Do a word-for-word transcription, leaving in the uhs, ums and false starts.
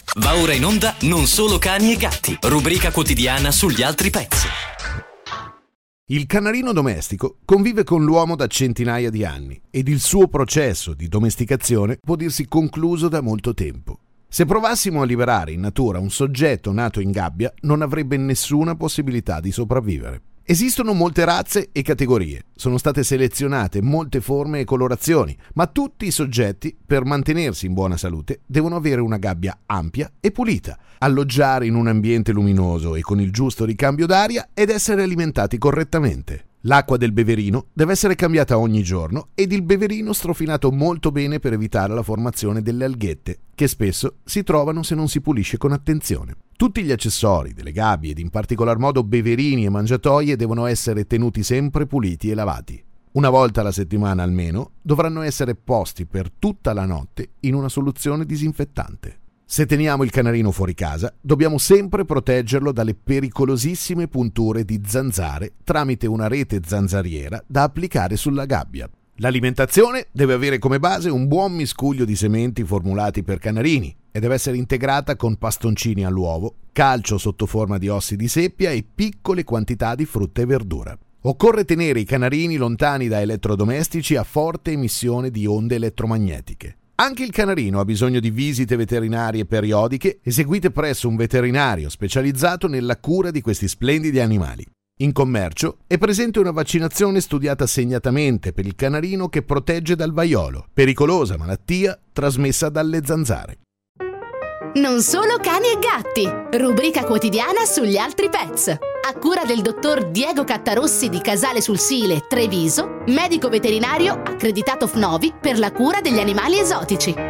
Va ora in onda Non solo cani e gatti, rubrica quotidiana sugli altri pets. Il canarino domestico convive con l'uomo da centinaia di anni ed il suo processo di domesticazione può dirsi concluso da molto tempo. Se provassimo a liberare in natura un soggetto nato in gabbia, non avrebbe nessuna possibilità di sopravvivere. Esistono molte razze e categorie, sono state selezionate molte forme e colorazioni, ma tutti i soggetti, per mantenersi in buona salute, devono avere una gabbia ampia e pulita, alloggiare in un ambiente luminoso e con il giusto ricambio d'aria ed essere alimentati correttamente. L'acqua del beverino deve essere cambiata ogni giorno ed il beverino strofinato molto bene per evitare la formazione delle alghette, che spesso si trovano se non si pulisce con attenzione. Tutti gli accessori delle gabbie ed in particolar modo beverini e mangiatoie devono essere tenuti sempre puliti e lavati. Una volta alla settimana almeno dovranno essere posti per tutta la notte in una soluzione disinfettante. Se teniamo il canarino fuori casa, dobbiamo sempre proteggerlo dalle pericolosissime punture di zanzare tramite una rete zanzariera da applicare sulla gabbia. L'alimentazione deve avere come base un buon miscuglio di sementi formulati per canarini e deve essere integrata con pastoncini all'uovo, calcio sotto forma di ossi di seppia e piccole quantità di frutta e verdura. Occorre tenere i canarini lontani da elettrodomestici a forte emissione di onde elettromagnetiche. Anche il canarino ha bisogno di visite veterinarie periodiche eseguite presso un veterinario specializzato nella cura di questi splendidi animali. In commercio è presente una vaccinazione studiata segnatamente per il canarino che protegge dal vaiolo, pericolosa malattia trasmessa dalle zanzare. Non solo cani e gatti, rubrica quotidiana sugli altri pets. A cura del dottor Diego Cattarossi di Casale sul Sile, Treviso, medico veterinario accreditato F N O V I per la cura degli animali esotici.